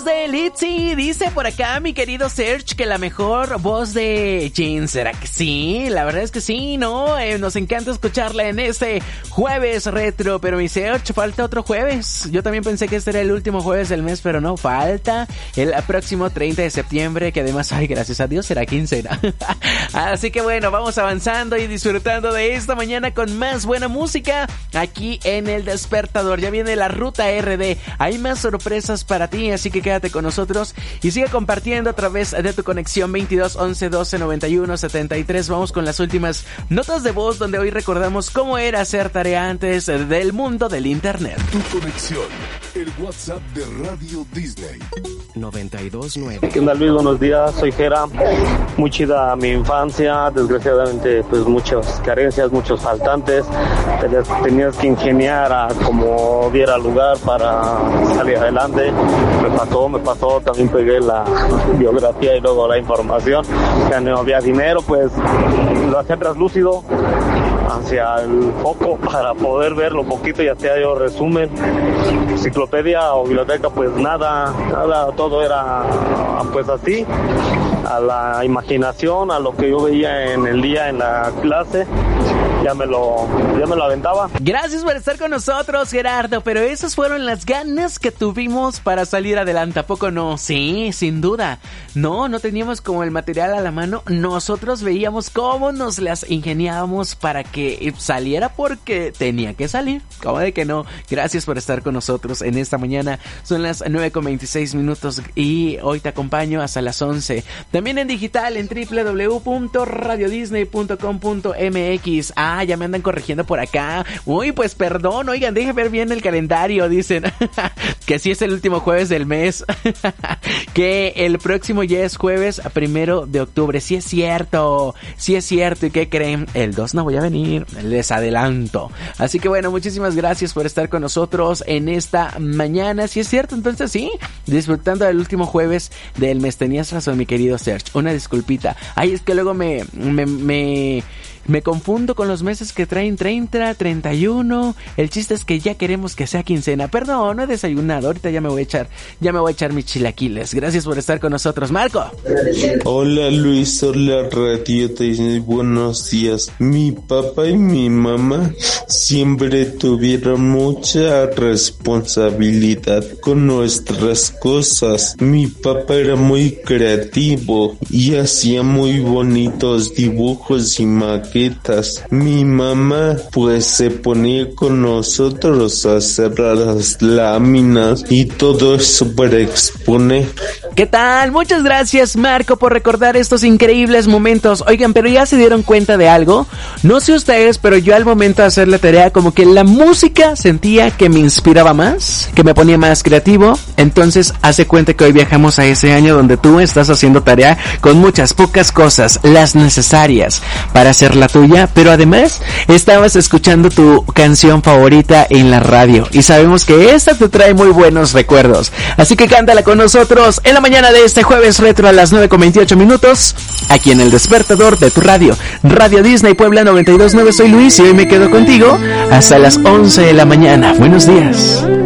voz de Litzy. Dice por acá mi querido Serge que la mejor voz de Jin. ¿Será que sí? La verdad es que sí, ¿no? Nos encanta escucharla en este jueves retro. Pero mi Serge, falta otro jueves. Yo también pensé que este era el último jueves del mes, pero no, falta el próximo 30 de septiembre, que además, ay, gracias a Dios, será quincena. Así que bueno, vamos avanzando y disfrutando de esta mañana con más buena música aquí en El Despertador. Ya viene la Ruta RD. Hay más sorpresas para ti, así que quédate con nosotros y sigue compartiendo a través de tu conexión 22 11 12 91 73. Vamos con las últimas notas de voz, donde hoy recordamos cómo era hacer tarea antes del mundo del internet. Tu conexión, el WhatsApp de Radio Disney 92.9. ¿Qué tal, Luis? Buenos días, soy Jera. Muy chida mi infancia, desgraciadamente pues muchas carencias, muchos faltantes. Tenías que ingeniar a como diera lugar para salir adelante. Me pasó, también pegué la biografía y luego la información. Ya no había dinero, pues lo hacía translúcido hacia el foco para poder ver lo poquito y hacía yo resumen. Enciclopedia o biblioteca, pues nada, todo era pues así, a la imaginación, a lo que yo veía en el día en la clase. Ya me lo aventaba. Gracias por estar con nosotros, Gerardo, pero esas fueron las ganas que tuvimos para salir adelante, ¿a poco no? Sí, sin duda. No teníamos como el material a la mano, nosotros veíamos cómo nos las ingeniábamos para que saliera porque tenía que salir. ¿Cómo de que no? Gracias por estar con nosotros en esta mañana. Son las 9:26 y hoy te acompaño hasta las 11. También en digital en www.radiodisney.com.mx. Ya me andan corrigiendo por acá. Uy, pues perdón, oigan, déjenme ver bien el calendario, dicen. Que sí es el último jueves del mes. Que el próximo ya es jueves 1 de octubre. Sí es cierto. ¿Y qué creen? El 2 no voy a venir, les adelanto. Así que bueno, muchísimas gracias por estar con nosotros en esta mañana. Sí es cierto, entonces sí, disfrutando del último jueves del mes. Tenías razón, mi querido Serge, una disculpita. Ay, es que luego me confundo con los meses que traen 30, 31. El chiste es que ya queremos que sea quincena. Perdón, no he desayunado. Ahorita ya me voy a echar mis chilaquiles. Gracias por estar con nosotros, Marco. Hola Luis, hola Radio Disney, buenos días. Mi papá y mi mamá siempre tuvieron mucha responsabilidad con nuestras cosas. Mi papá era muy creativo y hacía muy bonitos dibujos y maquetas. Mi mamá pues se ponía con nosotros a hacer las láminas y todo eso para exponer. ¿Qué tal? Muchas gracias, Marco, por recordar estos increíbles momentos. Oigan, pero ¿ya se dieron cuenta de algo? No sé ustedes, pero yo al momento de hacer la tarea como que la música sentía que me inspiraba más, que me ponía más creativo. Entonces, hace cuenta que hoy viajamos a ese año donde tú estás haciendo tarea con muchas pocas cosas, las necesarias para hacer la tuya, pero además estabas escuchando tu canción favorita en la radio y sabemos que esta te trae muy buenos recuerdos. Así que cántala con nosotros en la mañana de este jueves retro a las 9:28 aquí en El Despertador de tu radio, Radio Disney Puebla 92.9. Soy Luis y hoy me quedo contigo hasta las 11 de la mañana. Buenos días.